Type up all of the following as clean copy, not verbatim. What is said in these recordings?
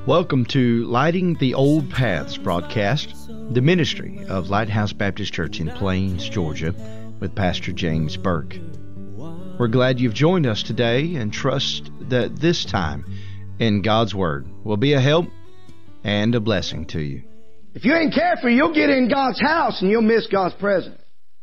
Welcome to Lighting the Old Paths broadcast, the ministry of Lighthouse Baptist Church in Plains, Georgia, with Pastor James Burke. We're glad you've joined us today and trust that this time in God's Word will be a help and a blessing to you. If you ain't careful, you'll get in God's house and you'll miss God's presence.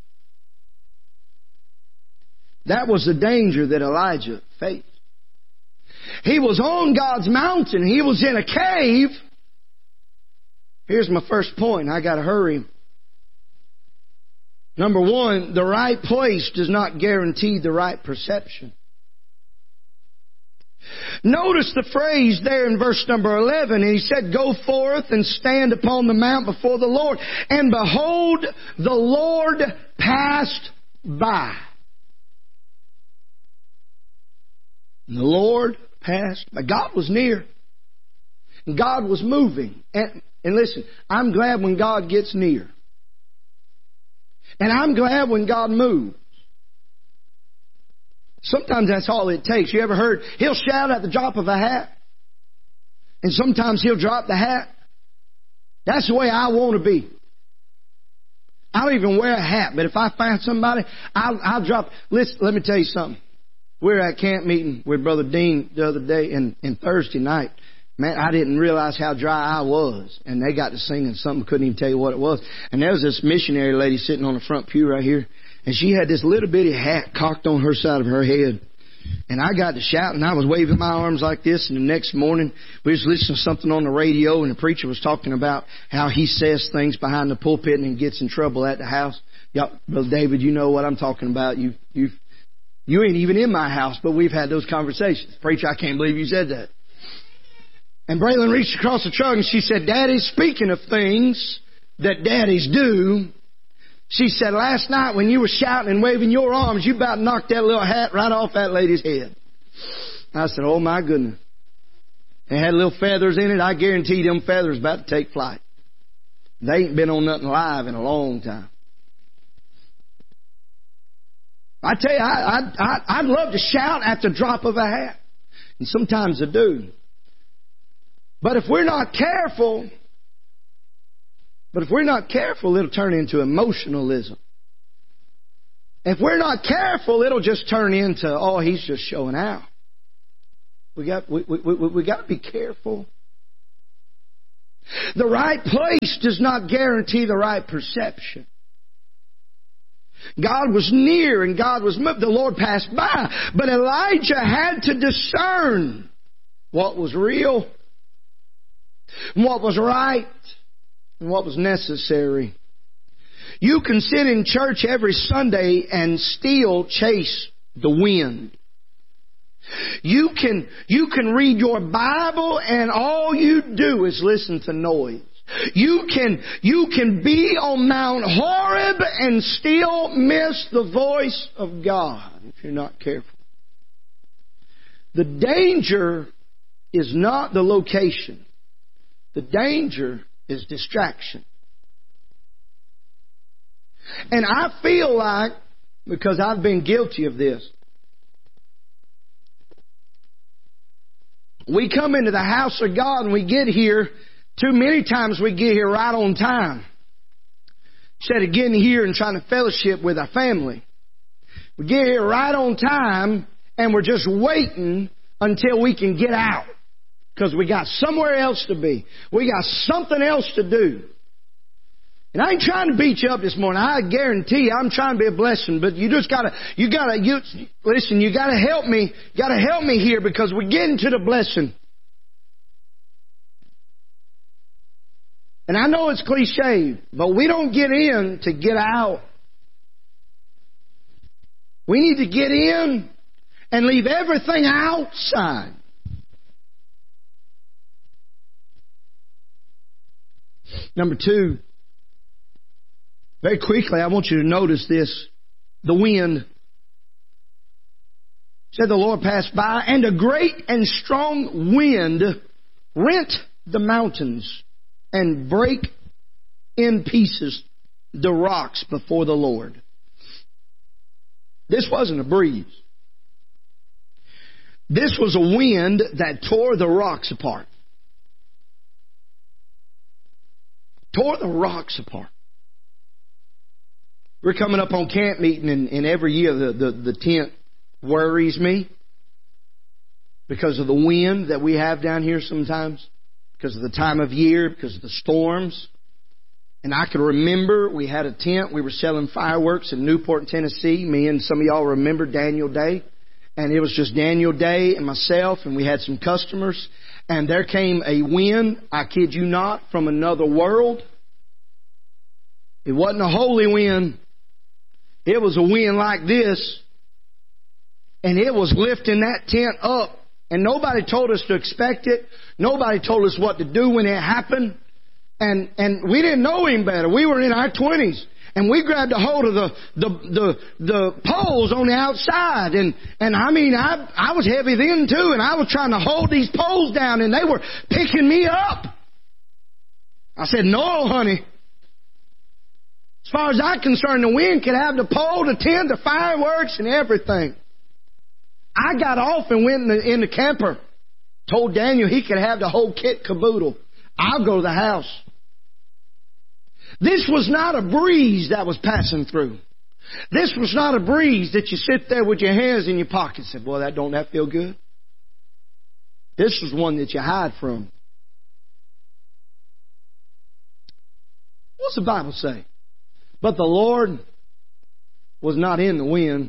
That was the danger that Elijah faced. He was on God's mountain. He was in a cave. Here's my first point. I got to hurry. Number one, the right place does not guarantee the right perception. Notice the phrase there in verse number 11. And he said, "Go forth and stand upon the mount before the Lord. And behold, the Lord passed by." And the Lord passed by. God was near. And God was moving. And listen, I'm glad when God gets near. And I'm glad when God moves. Sometimes that's all it takes. You ever heard, he'll shout at the drop of a hat. And sometimes he'll drop the hat. That's the way I want to be. I don't even wear a hat, but if I find somebody, I'll drop. Listen, let me tell you something. We were at camp meeting with Brother Dean the other day and Thursday night. Man, I didn't realize how dry I was. And they got to singing something, couldn't even tell you what it was. And there was this missionary lady sitting on the front pew right here. And she had this little bitty hat cocked on her side of her head. And I got to shouting. I was waving my arms like this. And the next morning, we was listening to something on the radio. And the preacher was talking about how he says things behind the pulpit and gets in trouble at the house. Y'all, Brother David, you know what I'm talking about. You ain't even in my house, but we've had those conversations. Preacher, I can't believe you said that. And Braylon reached across the truck and she said, "Daddy, speaking of things that daddies do," she said, "last night when you were shouting and waving your arms, you about knocked that little hat right off that lady's head." I said, "Oh my goodness." It had little feathers in it. I guarantee them feathers about to take flight. They ain't been on nothing live in a long time. I tell you, I'd love to shout at the drop of a hat. And sometimes I do. But if we're not careful, it'll turn into emotionalism. If we're not careful, it'll just turn into, oh, he's just showing out. We got to be careful. The right place does not guarantee the right perception. God was near and God was moved. The Lord passed by. But Elijah had to discern what was real, and what was right, and what was necessary. You can sit in church every Sunday and still chase the wind. You can read your Bible and all you do is listen to noise. You can be on Mount Horeb and still miss the voice of God if you're not careful. The danger is not the location. The danger is distraction. And I feel like, because I've been guilty of this, we come into the house of God and we get here. Too many times we get here right on time. Instead of getting here and trying to fellowship with our family. We get here right on time and we're just waiting until we can get out. Because we got somewhere else to be. We got something else to do. And I ain't trying to beat you up this morning. I guarantee you I'm trying to be a blessing. But you just gotta help me. You gotta help me here because we're getting to the blessing. And I know it's cliche, but we don't get in to get out. We need to get in and leave everything outside. Number two, very quickly, I want you to notice this. The wind. It said the Lord passed by, and a great and strong wind rent the mountains and break in pieces the rocks before the Lord. This wasn't a breeze. This was a wind that tore the rocks apart. Tore the rocks apart. We're coming up on camp meeting, and every year the tent worries me because of the wind that we have down here sometimes, because of the time of year, because of the storms. And I can remember we had a tent. We were selling fireworks in Newport, Tennessee. Me and some of y'all remember Daniel Day. And it was just Daniel Day and myself, and we had some customers. And there came a wind, I kid you not, from another world. It wasn't a holy wind. It was a wind like this. And it was lifting that tent up. And nobody told us to expect it. Nobody told us what to do when it happened. And we didn't know Him better. We were in our 20s. And we grabbed a hold of the poles on the outside. And I mean, I was heavy then too. And I was trying to hold these poles down. And they were picking me up. I said, no, honey. As far as I'm concerned, the wind could have the pole, the tent, the fireworks, and everything. I got off and went in the camper. Told Daniel he could have the whole kit caboodle. I'll go to the house. This was not a breeze that was passing through. This was not a breeze that you sit there with your hands in your pockets and say, boy, don't that feel good? This was one that you hide from. What's the Bible say? But the Lord was not in the wind.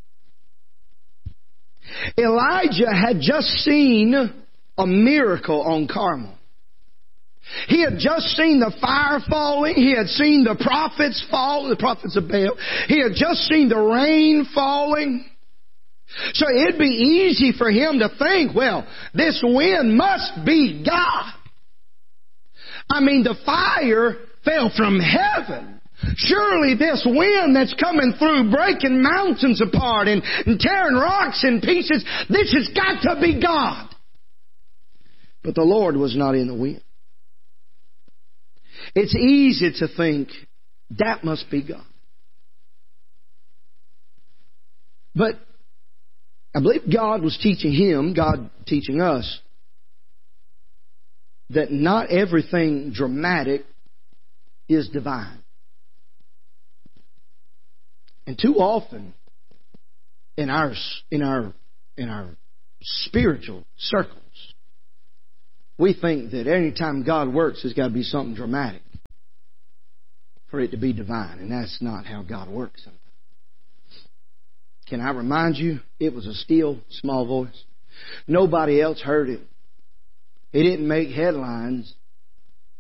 Elijah had just seen a miracle on Carmel. He had just seen the fire falling. He had seen the prophets fall, the prophets of Baal. He had just seen the rain falling. So it'd be easy for him to think, well, this wind must be God. I mean, the fire fell from heaven. Surely this wind that's coming through, breaking mountains apart and tearing rocks in pieces, this has got to be God. But the Lord was not in the wind. It's easy to think that must be God. But I believe God was teaching him, God teaching us, that not everything dramatic is divine. And too often in our spiritual circles, we think that any time God works, there's got to be something dramatic for it to be divine. And that's not how God works sometimes. Can I remind you, it was a still, small voice. Nobody else heard it. It didn't make headlines.